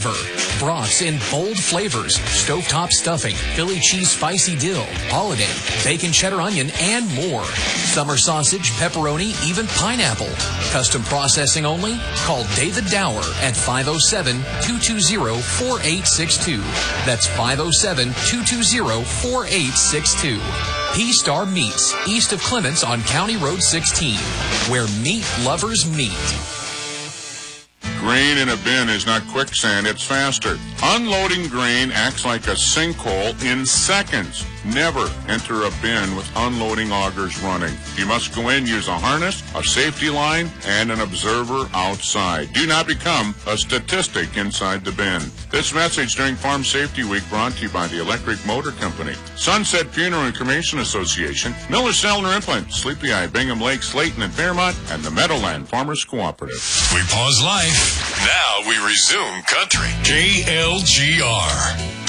flavor. Brats in bold flavors, stovetop stuffing, Philly cheese spicy dill, holiday, bacon cheddar onion, and more. Summer sausage, pepperoni, even pineapple. Custom processing only? Call David Dower at 507-220-4862. That's 507-220-4862. P-Star Meats, east of Clements on County Road 16, where meat lovers meet. Grain in a bin is not quicksand, it's faster. Unloading grain acts like a sinkhole in seconds. Never enter a bin with unloading augers running. You must go in, use a harness, a safety line, and an observer outside. Do not become a statistic inside the bin. This message during Farm Safety Week brought to you by the Electric Motor Company, Sunset Funeral and Cremation Association, Miller Sellner Implant, Sleepy Eye, Bingham Lake, Slayton, and Fairmont, and the Meadowland Farmers Cooperative. We pause life. Now we resume country. KLGR.